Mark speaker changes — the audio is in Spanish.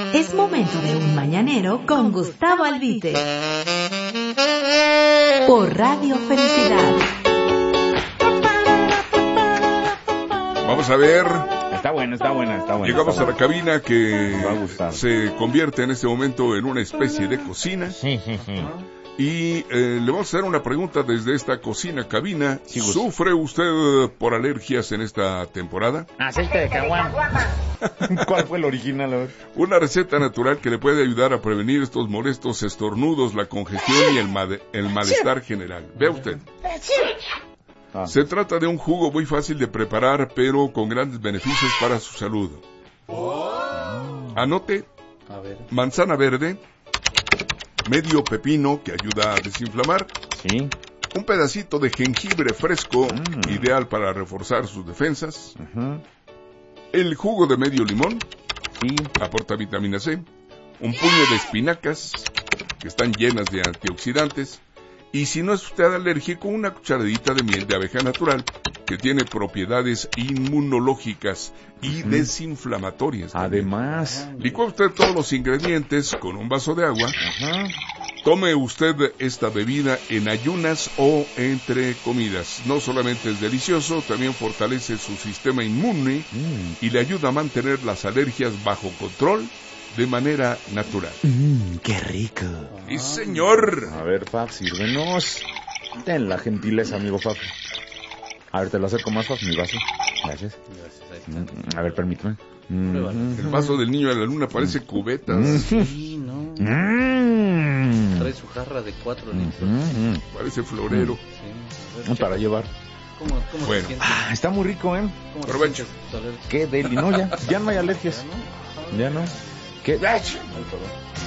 Speaker 1: Es momento de un mañanero con Gustavo Albite. Por Radio Felicidad.
Speaker 2: Vamos a ver.
Speaker 3: Está buena.
Speaker 2: Llegamos a la cabina que
Speaker 3: va a gustar.
Speaker 2: se convierte en este momento en una especie de cocina.
Speaker 3: Sí.
Speaker 2: Y le vamos a hacer una pregunta desde esta cocina cabina.
Speaker 3: Sí, Gus.
Speaker 2: ¿Sufre usted por alergias en esta temporada?
Speaker 3: Aceite de caguán. ¿Cuál fue el original? A ver.
Speaker 2: Una receta natural que le puede ayudar a prevenir estos molestos estornudos, la congestión y el malestar general. Vea usted. Se trata de un jugo muy fácil de preparar, pero con grandes beneficios para su salud. Anote: manzana verde, medio pepino que ayuda a desinflamar,
Speaker 3: Sí.
Speaker 2: un pedacito de jengibre fresco, ideal para reforzar sus defensas, el jugo de medio limón,
Speaker 3: Sí.
Speaker 2: aporta vitamina C, un puño de espinacas, que están llenas de antioxidantes, y si no es usted alérgico, una cucharadita de miel de abeja natural, que tiene propiedades inmunológicas y desinflamatorias.
Speaker 3: Además.
Speaker 2: Licúe usted todos los ingredientes con un vaso de agua. Tome usted esta bebida en ayunas o entre comidas. No solamente es delicioso, también fortalece su sistema inmune y le ayuda a mantener las alergias bajo control de manera natural.
Speaker 3: ¡Qué rico!
Speaker 2: ¡Sí, señor!
Speaker 3: A ver, Fab, sírvenos. Ten la gentileza, amigo Fab. A ver, te lo acerco más, Fab, mi vaso. Gracias. A ver, permíteme.
Speaker 2: El vaso del niño de la luna parece cubeta.
Speaker 4: Sí, no. Trae su jarra de 4 litros.
Speaker 2: Parece florero.
Speaker 4: Sí.
Speaker 3: Para llevar.
Speaker 4: ¿Cómo
Speaker 2: Bueno.
Speaker 4: te sientes?
Speaker 3: Está muy rico, ¿eh?
Speaker 4: ¿Cómo te
Speaker 2: Provecho.
Speaker 4: sientes, Soler?
Speaker 3: Qué deli. No, ya no hay alergias. Ya no. ¿Qué? ¡Ay!